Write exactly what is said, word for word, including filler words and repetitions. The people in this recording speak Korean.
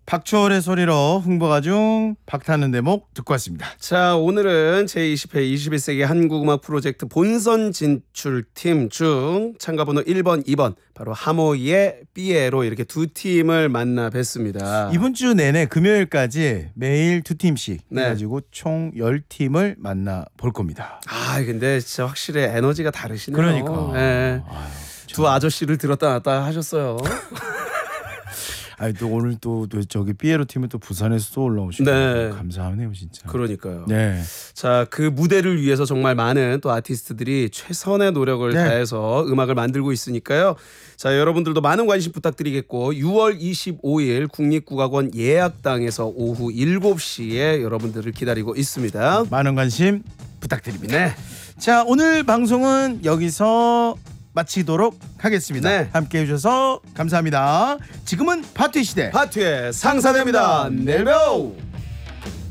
박초월의 소리로 흥보가 중 박타는 대목 듣고 왔습니다. 자, 오늘은 제이십 회 이십일 세기 한국음악 프로젝트 본선 진출팀 중 참가번호 일 번, 이 번 바로 하모이의 삐에로 이렇게 두 팀을 만나 뵀습니다. 이번 주 내내 금요일까지 매일 두 팀씩 네. 해가지고 총 열 팀을 만나 볼 겁니다. 아, 근데 진짜 확실히 에너지가 다르시네요. 그러니까. 네. 아유, 두 아저씨를 들었다 놨다 하셨어요. 아니 또 오늘 또, 또 저기 삐에로 팀은 또 부산에서 또 올라오시고 네. 감사하네요 진짜. 그러니까요. 네. 자, 그 무대를 위해서 정말 많은 또 아티스트들이 최선의 노력을 네. 다해서 음악을 만들고 있으니까요. 자, 여러분들도 많은 관심 부탁드리겠고 유월 이십오일 국립국악원 예약당에서 오후 일곱 시에 여러분들을 기다리고 있습니다. 많은 관심 부탁드립니다. 네. 자, 오늘 방송은 여기서 마치도록 하겠습니다. 네. 함께 해주셔서 감사합니다. 지금은 파티 시대 파티의 상사됩니다. 내일 봬요.